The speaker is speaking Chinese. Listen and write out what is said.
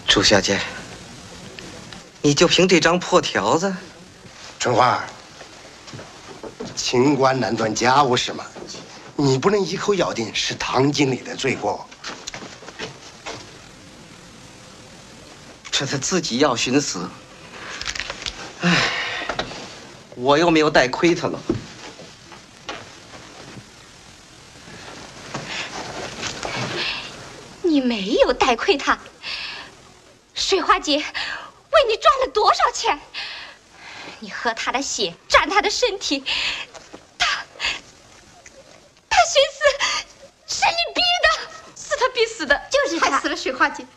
朱小姐，你就凭这张破条子？ 春花，清官难断家务事嘛，你不能一口咬定是唐经理的罪过。 这他自己要寻死。唉，我又没有带亏他了。 你没有带亏他，水花姐为你赚了多少钱？你喝他的血，沾他的身体，他寻死是你逼的，死他必死的， 就是他害死了水花姐。